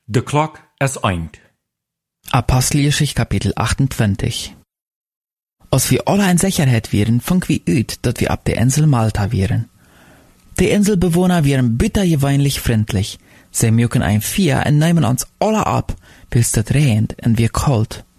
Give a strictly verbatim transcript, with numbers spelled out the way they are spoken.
De klok is eind. Apostelgeschichte Kapitel achtundzwanzig. Als wir alle in Sicherheit wären, funk wir uit, dat wir ab der Insel Malta wären. Die Inselbewohner wären bittergewöhnlich freundlich. Sie mögen ein Vier und nehmen uns alle ab, bis das regnet und wir kalt.